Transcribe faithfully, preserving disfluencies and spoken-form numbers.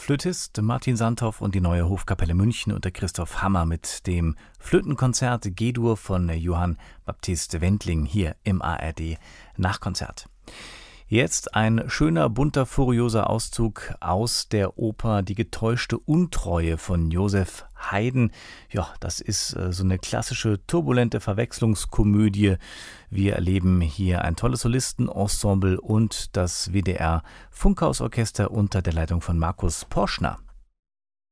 Flötist Martin Sandhoff und die Neue Hofkapelle München unter Christoph Hammer mit dem Flötenkonzert G-Dur von Johann Baptist Wendling hier im A R D Nachkonzert. Jetzt ein schöner, bunter, furioser Auszug aus der Oper Die getäuschte Untreue von Joseph Haydn. Ja, das ist äh, so eine klassische, turbulente Verwechslungskomödie. Wir erleben hier ein tolles Solistenensemble und das W D R Funkhausorchester unter der Leitung von Markus Porschner.